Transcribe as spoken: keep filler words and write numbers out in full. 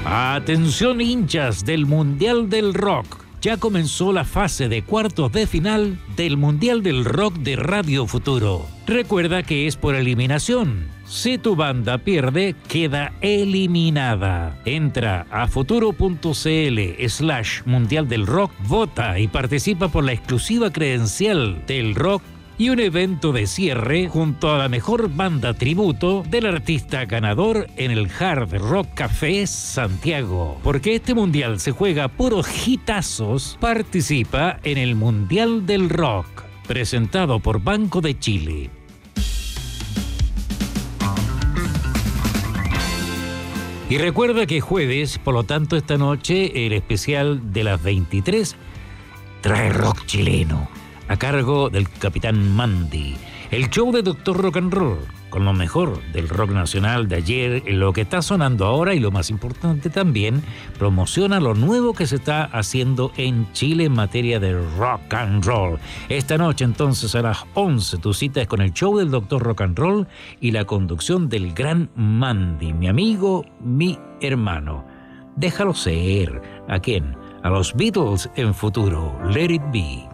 Atención hinchas del Mundial del Rock. Ya comenzó la fase de cuartos de final del Mundial del Rock de Radio Futuro. Recuerda que es por eliminación. Si tu banda pierde, queda eliminada. Entra a futuro.cl slash Mundial del Rock, vota y participa por la exclusiva credencial del rock y un evento de cierre junto a la mejor banda tributo del artista ganador en el Hard Rock Café Santiago. Porque este mundial se juega puros hitazos, participa en el Mundial del Rock, presentado por Banco de Chile. Y recuerda que jueves, por lo tanto esta noche, el especial de las veintitrés trae rock chileno, a cargo del Capitán Mandy. El show de Doctor Rock and Roll, con lo mejor del rock nacional de ayer, lo que está sonando ahora y lo más importante también, promociona lo nuevo que se está haciendo en Chile en materia de rock and roll. Esta noche entonces a las once tu cita es con el show del Doctor Rock and Roll y la conducción del gran Mandy, mi amigo, mi hermano. Déjalo ser. ¿A quién? A los Beatles en Futuro. Let it be.